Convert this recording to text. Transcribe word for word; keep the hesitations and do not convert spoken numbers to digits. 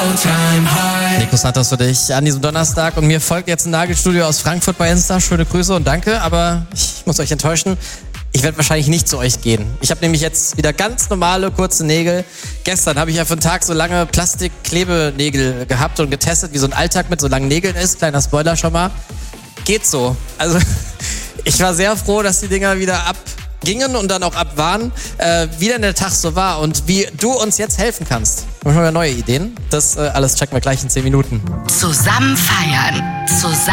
Nico Santos für dich an diesem Donnerstag und mir folgt jetzt ein Nagelstudio aus Frankfurt bei Insta. Schöne Grüße und danke, aber ich muss euch enttäuschen. Ich werde wahrscheinlich nicht zu euch gehen. Ich habe nämlich jetzt wieder ganz normale, kurze Nägel. Gestern habe ich ja für einen Tag so lange Plastik-Klebenägel gehabt und getestet, wie so ein Alltag mit so langen Nägeln ist. Kleiner Spoiler schon mal. Geht so. Also ich war sehr froh, dass die Dinger wieder abgingen und dann auch ab waren. Äh, wie denn der Tag so war und wie du uns jetzt helfen kannst. Wir haben schon wieder neue Ideen. Das äh, alles checken wir gleich in zehn Minuten. Zusammen feiern. Zusammen